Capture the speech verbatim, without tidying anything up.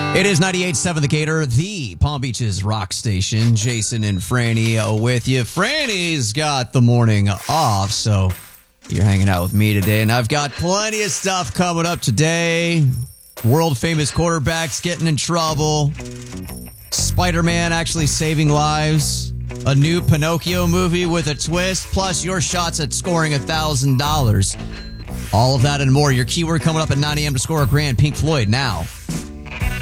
It is ninety-eight point seven The Gator, the Palm Beach's rock station. Jason and Franny with you. Franny's got the morning off, so you're hanging out with me today. And I've got plenty of stuff coming up today. World-famous quarterbacks getting in trouble. Spider-Man actually saving lives. A new Pinocchio movie with a twist. Plus your shots at scoring one thousand dollars. All of that and more. Your keyword coming up at nine a.m. to score a grand. Pink Floyd now.